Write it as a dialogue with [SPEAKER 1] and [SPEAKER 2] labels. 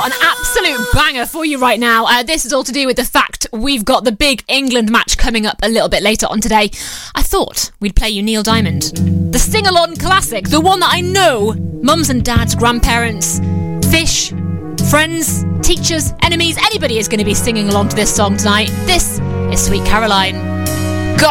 [SPEAKER 1] got an absolute banger for you right now. This is all to do with the fact we've got the big England match coming up a little bit later on today. I thought we'd play you Neil Diamond, the sing-along classic, the one that I know mums and dads, grandparents, fish, friends, teachers, enemies, anybody is going to be singing along to this song tonight. This is Sweet Caroline.